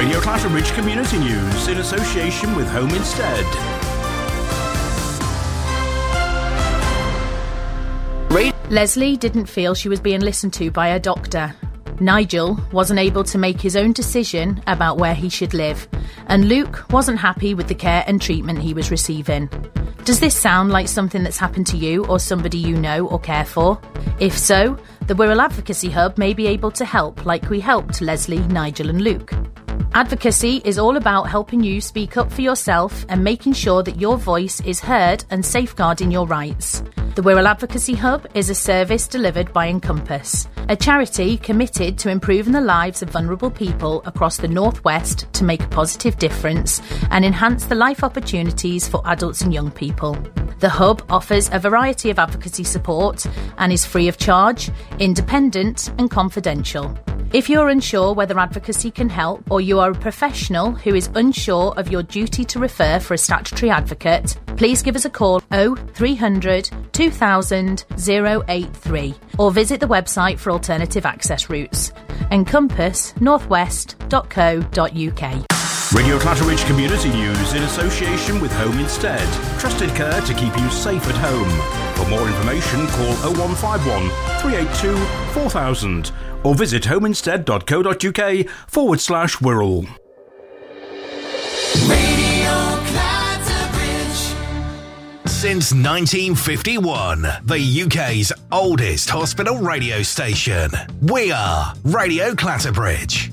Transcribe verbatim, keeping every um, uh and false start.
Radio Clatterbridge Community News in association with Home Instead. Leslie didn't feel she was being listened to by her doctor. Nigel wasn't able to make his own decision about where he should live, and Luke wasn't happy with the care and treatment he was receiving. Does this sound like something that's happened to you or somebody you know or care for? If so, the Wirral Advocacy Hub may be able to help like we helped Leslie, Nigel and Luke. Advocacy is all about helping you speak up for yourself and making sure that your voice is heard and safeguarding your rights. The Wirral Advocacy Hub is a service delivered by Encompass, a charity committed to improving the lives of vulnerable people across the North West to make a positive difference and enhance the life opportunities for adults and young people. The Hub offers a variety of advocacy support and is free of charge, independent and confidential. If you're unsure whether advocacy can help, or you are a professional who is unsure of your duty to refer for a statutory advocate, please give us a call oh three hundred, two thousand, oh eight three or visit the website for alternative access routes. encompass northwest dot co dot uk. Radio Clatterbridge Community News in association with Home Instead. Trusted care to keep you safe at home. For more information, call oh one five one, three eight two, four thousand or visit homeinstead dot co dot uk forward slash Wirral. Radio Clatterbridge. Since nineteen fifty-one, the U K's oldest hospital radio station. We are Radio Clatterbridge.